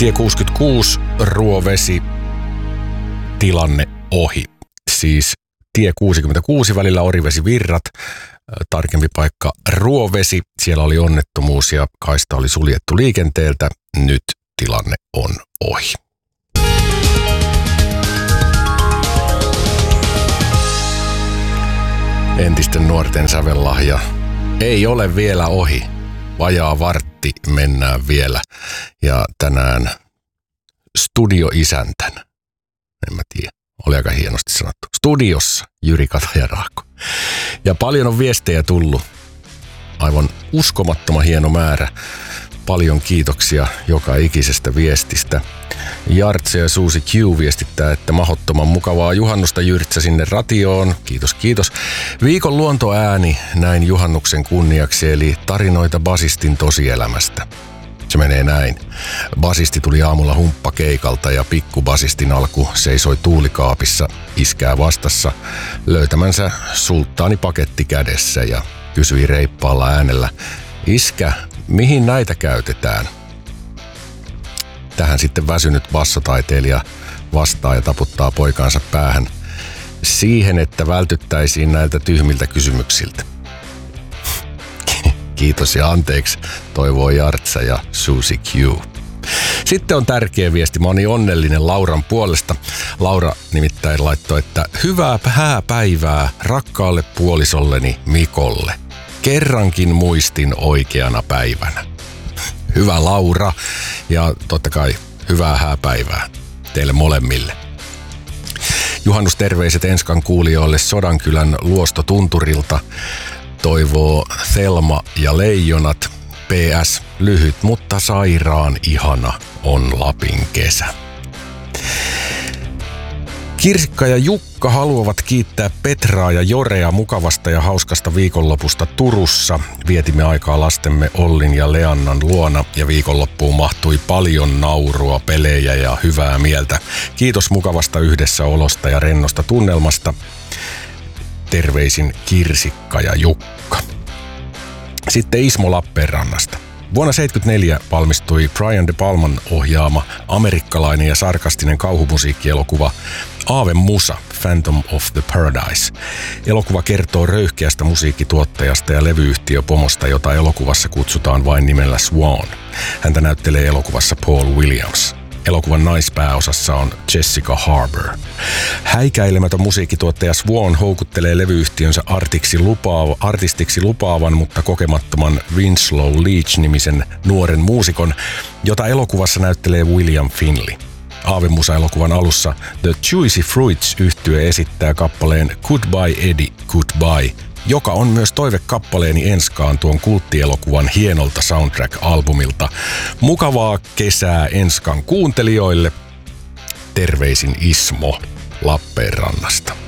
Tie 66, Ruovesi, tilanne ohi. Siis tie 66 välillä Orivesi-Virrat, tarkempi paikka Ruovesi. Siellä oli onnettomuus ja kaista oli suljettu liikenteeltä. Nyt tilanne on ohi. Entisten nuorten sävellahja ei ole vielä ohi. Vajaa vartti mennään vielä. Ja tänään studioisäntänä. En mä tiedä. Oli aika hienosti sanottu. Studiossa Jyri Kataja-Raakko. Ja paljon on viestejä tullut. Aivan uskomattoman hieno määrä. Paljon kiitoksia joka ikisestä viestistä. Jartse ja Suusi Q viestittää, että mahdottoman mukavaa juhannusta Jyrtsä sinne ratioon. Kiitos, kiitos. Viikon luontoääni näin juhannuksen kunniaksi, eli tarinoita basistin tosielämästä. Se menee näin. Basisti tuli aamulla humppakeikalta ja pikkubasistin alku seisoi tuulikaapissa iskää vastassa löytämänsä sulttaanipaketti kädessä ja kysyi reippaalla äänellä, iskä, mihin näitä käytetään? Tähän sitten väsynyt bassotaiteilija vastaa ja taputtaa poikaansa päähän siihen, että vältyttäisiin näiltä tyhmiltä kysymyksiltä. Kiitos ja anteeksi, toivoo Jartsa ja Susi Q. Sitten on tärkeä viesti. Mä oon niin onnellinen Lauran puolesta. Laura nimittäin laittoi, että hyvää hääpäivää rakkaalle puolisolleni Mikolle. Kerrankin muistin oikeana päivänä. Hyvä Laura ja totta kai hyvää hääpäivää teille molemmille. Juhannusterveiset Enskan kuulijoille Sodankylän Luostotunturilta. Toivoo Thelma ja Leijonat. PS, lyhyt, mutta sairaan ihana on Lapin kesä. Kirsikka ja Jukka haluavat kiittää Petraa ja Jorea mukavasta ja hauskasta viikonlopusta Turussa. Vietimme aikaa lastemme Ollin ja Leannan luona ja viikonloppuun mahtui paljon naurua, pelejä ja hyvää mieltä. Kiitos mukavasta yhdessäolosta ja rennosta tunnelmasta. Terveisin Kirsikka ja Jukka. Sitten Ismo Lappeenrannasta. Vuonna 1974 valmistui Brian De Palman ohjaama amerikkalainen ja sarkastinen kauhumusiikkielokuva Ave Musa, Phantom of the Paradise. Elokuva kertoo röyhkeästä musiikkituottajasta ja levyyhtiöpomosta, jota elokuvassa kutsutaan vain nimellä Swan. Häntä näyttelee elokuvassa Paul Williams. Elokuvan naispääosassa on Jessica Harbour. Häikäilemätön musiikkituottaja Swan houkuttelee levyyhtiönsä artistiksi lupaavan, mutta kokemattoman Winslow Leach-nimisen nuoren muusikon, jota elokuvassa näyttelee William Finley. Ave Musa-elokuvan alussa The Juicy Fruits -yhtye esittää kappaleen Goodbye Eddie, Goodbye, joka on myös toivekappaleeni Enskaan tuon kulttielokuvan hienolta soundtrack-albumilta. Mukavaa kesää Enskan kuuntelijoille. Terveisin Ismo Lappeenrannasta.